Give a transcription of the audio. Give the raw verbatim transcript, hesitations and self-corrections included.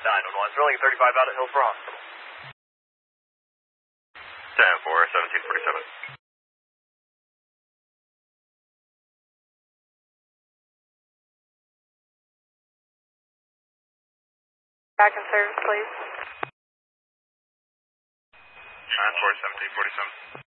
nine one one, Sterling thirty-five out at Hillsborough Hospital. ten four, seventeen forty-seven. Back in service, please. nine four, seventeen forty-seven.